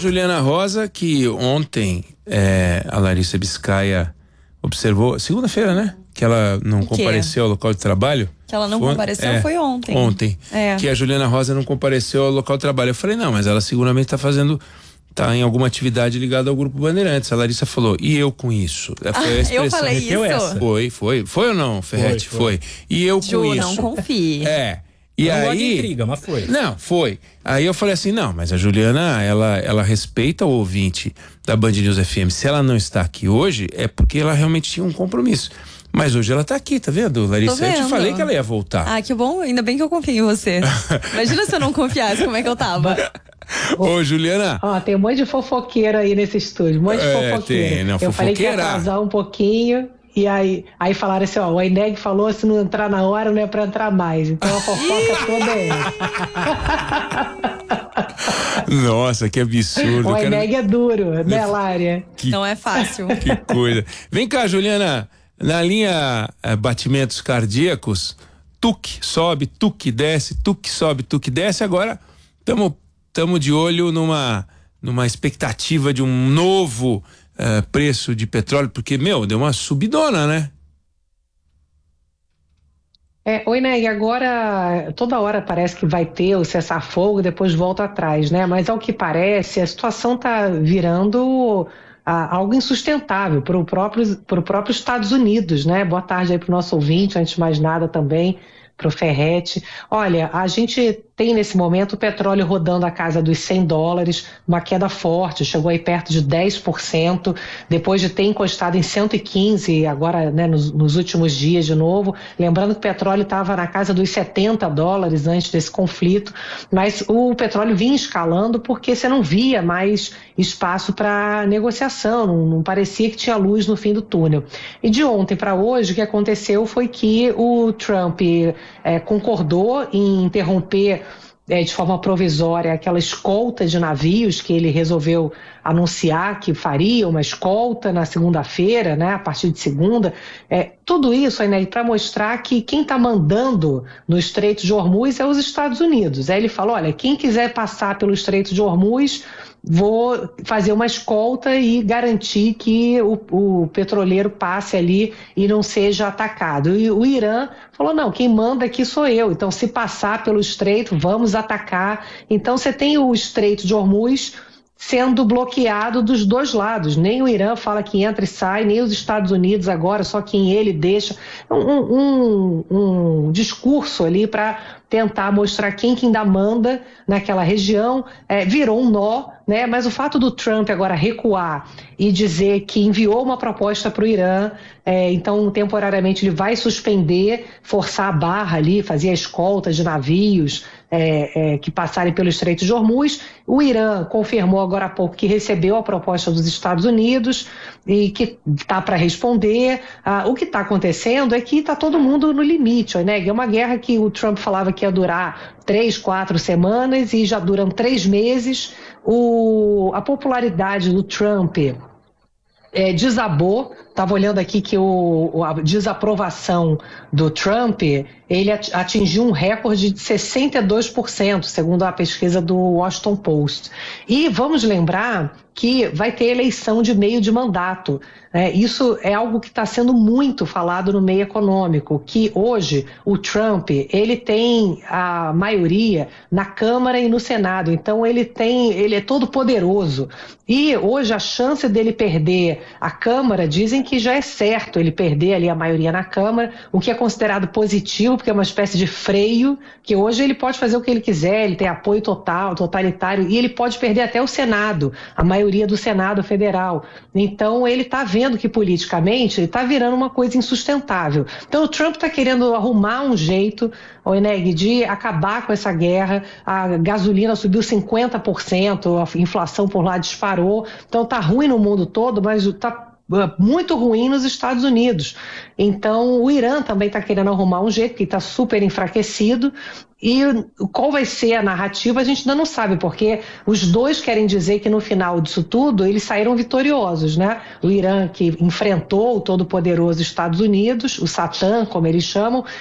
Juliana Rosa, que ontem a Larissa Biscaia observou, segunda-feira, né? Que ela não compareceu ao local de trabalho. Que ela não compareceu foi ontem. Ontem. Que a Juliana Rosa não compareceu ao local de trabalho. Eu falei, não, mas ela seguramente tá em alguma atividade ligada ao Grupo Bandeirantes. A Larissa falou, e eu com isso? Eu falei isso? Foi ou não, Ferretti? Foi. E eu com isso? Não confie. E não aí, intriga, mas foi. Não, foi. Aí eu falei assim, não, mas a Juliana, ela respeita o ouvinte da Band News FM. Se ela não está aqui hoje, é porque ela realmente tinha um compromisso. Mas hoje ela tá aqui, tá vendo, Larissa? Eu te falei que ela ia voltar. Ah, que bom, ainda bem que eu confio em você. Imagina se eu não confiasse, como é que eu tava. Ô, Juliana. Tem um monte de fofoqueiro aí nesse estúdio, um monte de fofoqueiro. Eu falei que ia atrasar um pouquinho. E aí falaram assim, o Eneg falou, se não entrar na hora, não é pra entrar mais. Então a fofoca toda é essa. Nossa, que absurdo. O Eneg é duro, né, Lária? Não é fácil. Que coisa. Vem cá, Juliana, na linha batimentos cardíacos, tuque sobe, tuque desce, tuque sobe, tuque desce. Agora estamos de olho numa expectativa de um novo preço de petróleo, porque, deu uma subidona, né? Oi, Neg, agora toda hora parece que vai ter o cessar-fogo e depois volta atrás, né? Mas ao que parece, a situação está virando algo insustentável para o próprio Estados Unidos, né? Boa tarde aí para o nosso ouvinte, antes de mais nada também, para o Ferretti. Olha, a gente tem nesse momento o petróleo rodando a casa dos $100, uma queda forte, chegou aí perto de 10%, depois de ter encostado em 115 agora, né, nos últimos dias de novo. Lembrando que o petróleo estava na casa dos $70 antes desse conflito, mas o petróleo vinha escalando porque você não via mais espaço para negociação, não parecia que tinha luz no fim do túnel. E de ontem para hoje, o que aconteceu foi que o Trump concordou em interromper de forma provisória aquela escolta de navios que ele resolveu anunciar que faria uma escolta na segunda-feira, né, a partir de segunda. Tudo isso, né, para mostrar que quem está mandando no Estreito de Hormuz é os Estados Unidos. Aí ele falou, olha, quem quiser passar pelo Estreito de Hormuz, vou fazer uma escolta e garantir que o petroleiro passe ali e não seja atacado. E o Irã falou, não, quem manda aqui sou eu, então se passar pelo estreito, vamos atacar. Então você tem o Estreito de Hormuz sendo bloqueado dos dois lados. Nem o Irã fala que entra e sai, nem os Estados Unidos agora, só quem ele deixa. Um discurso ali para tentar mostrar quem que ainda manda naquela região. Virou um nó, né? Mas o fato do Trump agora recuar e dizer que enviou uma proposta para o Irã, então temporariamente ele vai suspender, forçar a barra ali, fazer a escolta de navios que passarem pelo Estreito de Hormuz. O Irã confirmou agora há pouco que recebeu a proposta dos Estados Unidos e que está para responder. O que está acontecendo é que está todo mundo no limite, né? É uma guerra que o Trump falava que ia durar 3, 4 semanas e já duram 3 meses. A popularidade do Trump desabou. Estava olhando aqui que a desaprovação do Trump, ele atingiu um recorde de 62%, segundo a pesquisa do Washington Post. E vamos lembrar que vai ter eleição de meio de mandato. Isso é algo que está sendo muito falado no meio econômico, que hoje o Trump, ele tem a maioria na Câmara e no Senado, então ele é todo poderoso. E hoje a chance dele perder a Câmara, dizem que já é certo ele perder ali a maioria na Câmara, o que é considerado positivo, porque é uma espécie de freio, que hoje ele pode fazer o que ele quiser, ele tem apoio totalitário, e ele pode perder até o Senado, a maioria do Senado Federal. Então ele está vendo que politicamente ele está virando uma coisa insustentável. Então o Trump está querendo arrumar um jeito, Eneg, de acabar com essa guerra. A gasolina subiu 50%, a inflação por lá disparou, então está ruim no mundo todo, mas está muito ruim nos Estados Unidos. Então o Irã também está querendo arrumar um jeito, que está super enfraquecido. E qual vai ser a narrativa a gente ainda não sabe, porque os dois querem dizer que no final disso tudo eles saíram vitoriosos, né? O Irã, que enfrentou o todo-poderoso Estados Unidos, o Satã, como eles chamam,